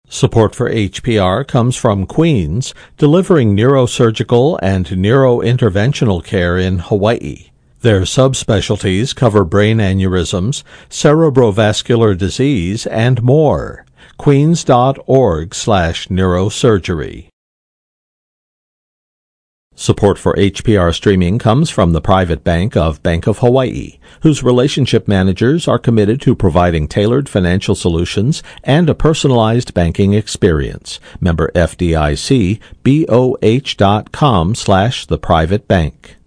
Support for HPR comes from Queens, delivering neurosurgical and neurointerventional care in Hawaii. Their subspecialties cover brain aneurysms, cerebrovascular disease, and more. Queens.org/neurosurgery. Support for HPR streaming comes from the Private Bank of Bank of Hawaii, whose relationship managers are committed to providing tailored financial solutions and a personalized banking experience. Member FDIC, BOH.com/theprivatebank.